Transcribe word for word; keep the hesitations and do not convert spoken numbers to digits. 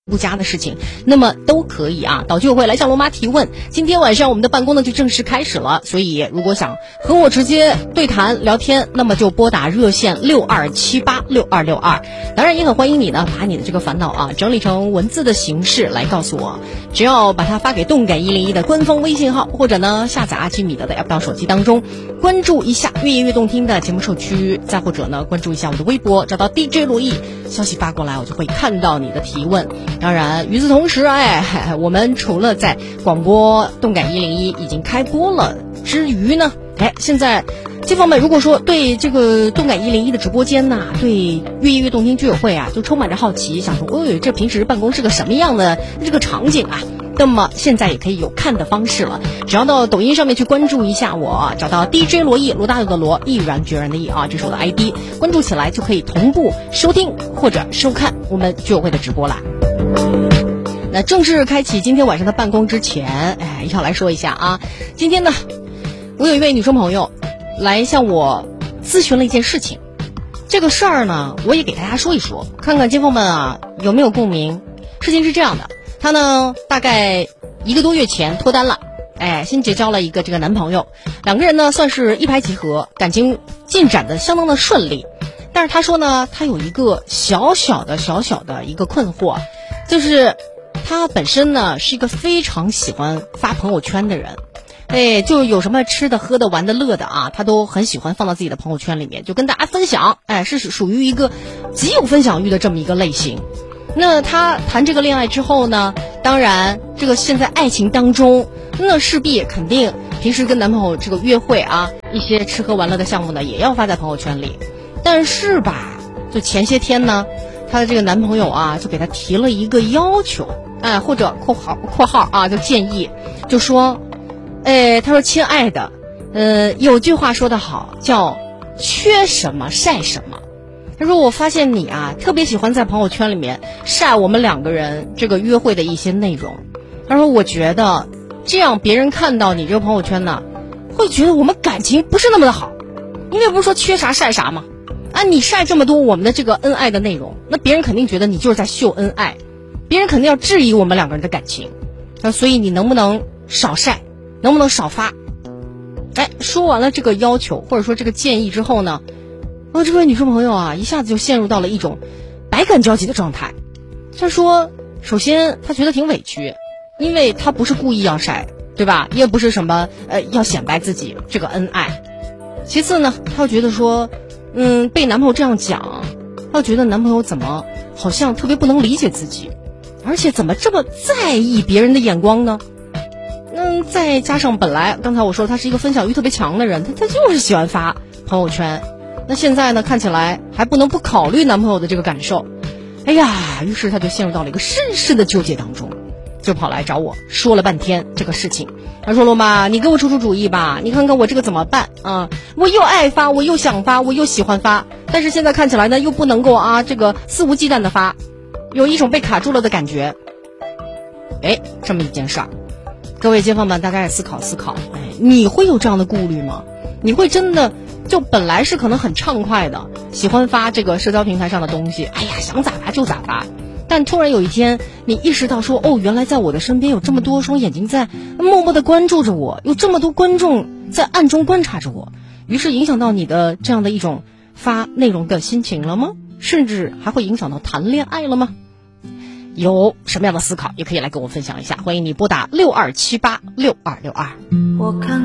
不佳的事情，那么都可以啊。导居委会来向罗妈提问。今天晚上我们的办公呢就正式开始了，所以如果想和我直接对谈聊天，那么就拨打热线六二七八六二六二。当然也很欢迎你呢，把你的这个烦恼啊整理成文字的形式来告诉我，只要把它发给动感一零一的官方微信号，或者呢下载阿基米德的 app 到手机当中，关注一下越夜越动听的节目社区，再或者呢关注一下我的微博，找到 D J 罗毅，消息发过来，我就会看到你的提问。当然与此同时，哎，我们除了在广播动感一零一已经开播了之余呢，哎，现在街坊们如果说对这个动感一零一的直播间呐、啊，对越夜越动听居委会啊，就充满着好奇，想说，哦，这平时办公是个什么样的这个场景啊？那么现在也可以有看的方式了，只要到抖音上面去关注一下我，找到 D J 罗毅，罗大佑的罗，毅然决然的毅啊，这是我的 I D， 关注起来就可以同步收听或者收看我们居委会的直播啦。那正式开启今天晚上的办公之前，哎，要来说一下啊，今天呢，我有一位女生朋友来向我咨询了一件事情，这个事儿呢，我也给大家说一说，看看街坊们啊有没有共鸣。事情是这样的，她呢大概一个多月前脱单了，哎，新结交了一个这个男朋友，两个人呢算是一拍即合，感情进展的相当的顺利。但是她说呢，她有一个小小的小小的一个困惑，就是她本身呢是一个非常喜欢发朋友圈的人，哎，就有什么吃的喝的玩的乐的啊，她都很喜欢放到自己的朋友圈里面，就跟大家分享，哎，是属于一个极有分享欲的这么一个类型。那她谈这个恋爱之后呢，当然这个现在爱情当中，那势必肯定平时跟男朋友这个约会啊，一些吃喝玩乐的项目呢也要发在朋友圈里。但是吧，就前些天呢，她的这个男朋友啊就给她提了一个要求，哎，或者括号括号啊就建议，就说哎，他说亲爱的，呃有句话说得好，叫缺什么晒什么。他说我发现你啊特别喜欢在朋友圈里面晒我们两个人这个约会的一些内容。他说我觉得这样别人看到你这个朋友圈呢，会觉得我们感情不是那么的好，因为不是说缺啥晒啥嘛。啊，你晒这么多我们的这个恩爱的内容，那别人肯定觉得你就是在秀恩爱，别人肯定要质疑我们两个人的感情。那所以你能不能少晒，能不能少发？哎，说完了这个要求或者说这个建议之后呢，我这位女生朋友啊，一下子就陷入到了一种百感交集的状态。她说，首先她觉得挺委屈，因为她不是故意要晒，对吧？也不是什么呃要显摆自己这个恩爱。其次呢，她又觉得说，嗯，被男朋友这样讲，她又觉得男朋友怎么好像特别不能理解自己，而且怎么这么在意别人的眼光呢？嗯，再加上本来刚才我说她是一个分享欲特别强的人，她她就是喜欢发朋友圈。那现在呢，看起来还不能不考虑男朋友的这个感受。哎呀，于是她就陷入到了一个深深的纠结当中，就跑来找我说了半天这个事情。她说罗妈，你给我出出主意吧，你看看我这个怎么办啊？我又爱发，我又想发，我又喜欢发，但是现在看起来呢又不能够啊这个肆无忌惮的发，有一种被卡住了的感觉。哎，这么一件事儿，各位街坊们大家也思考思考，哎，你会有这样的顾虑吗？你会真的就本来是可能很畅快的喜欢发这个社交平台上的东西，哎呀想咋发就咋发，但突然有一天你意识到说，哦，原来在我的身边有这么多双眼睛在默默的关注着我，有这么多观众在暗中观察着我，于是影响到你的这样的一种发内容的心情了吗？甚至还会影响到谈恋爱了吗？有什么样的思考也可以来跟我分享一下，欢迎你拨打六二七八六二六二。我看